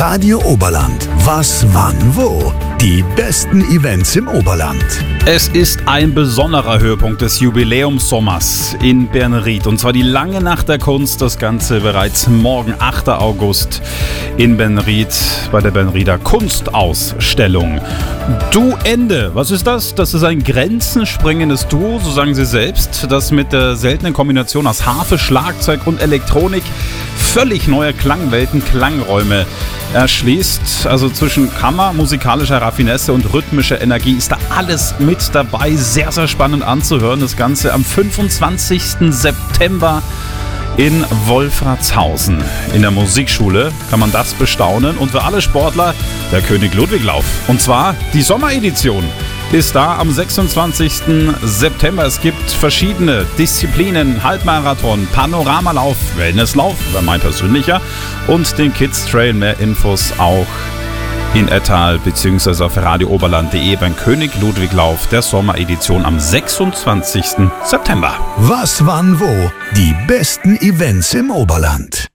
Radio Oberland. Was, wann, wo? Die besten Events im Oberland. Es ist ein besonderer Höhepunkt des Jubiläumssommers in Bernried. Und zwar die lange Nacht der Kunst. Das Ganze bereits morgen, 8. August in Bernried bei der Bernrieder Kunstausstellung. Duende, was ist das? Das ist ein grenzensprengendes Duo, so sagen sie selbst, das mit der seltenen Kombination aus Harfe, Schlagzeug und Elektronik völlig neue Klangwelten, Klangräume erschließt. Also zwischen Kammer, musikalischer Raffinesse und rhythmischer Energie ist da alles mit dabei. Sehr, sehr spannend anzuhören. Das Ganze am 25. September in Wolfratshausen. In der Musikschule kann man das bestaunen. Und für alle Sportler der König Ludwig Lauf. Und zwar die Sommeredition ist da am 26. September. Es gibt verschiedene Disziplinen, Halbmarathon, Panoramalauf, Wellnesslauf, war mein persönlicher, und den Kids Trail. Mehr Infos auch in Ettal bzw. auf radiooberland.de beim König Ludwig Lauf der Sommeredition am 26. September. Was, wann, wo? Die besten Events im Oberland.